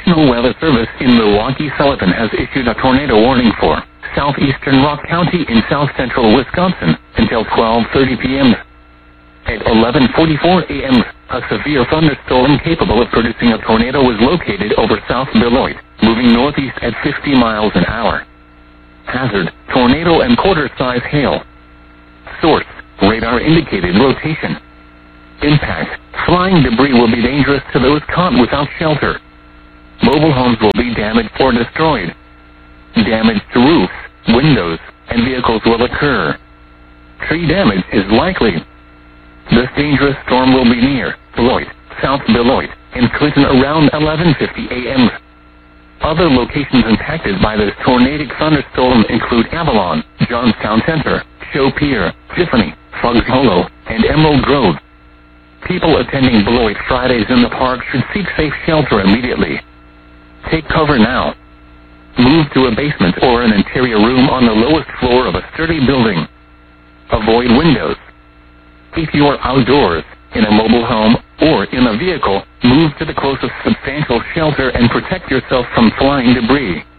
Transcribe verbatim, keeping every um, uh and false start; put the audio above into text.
National Weather Service in Milwaukee Sullivan has issued a tornado warning for southeastern Rock County in south-central Wisconsin until twelve thirty p.m. At eleven forty-four a.m., a severe thunderstorm capable of producing a tornado was located over South Beloit, moving northeast at fifty miles an hour. Hazard, tornado and quarter-size hail. Source, radar indicated rotation. Impact, flying debris will be dangerous to those caught without shelter. Mobile homes will be damaged or destroyed. Damage to roofs, windows, and vehicles will occur. Tree damage is likely. This dangerous storm will be near Beloit, South Beloit, and Clinton around eleven fifty a.m. Other locations impacted by this tornadic thunderstorm include Avalon, Johnstown Center, Show Pier, Tiffany, Fuggs Hollow, and Emerald Grove. People attending Beloit Fridays in the park should seek safe shelter immediately. Take cover now. Move to a basement or an interior room on the lowest floor of a sturdy building. Avoid windows. If you are outdoors, in a mobile home, or in a vehicle, move to the closest substantial shelter and protect yourself from flying debris.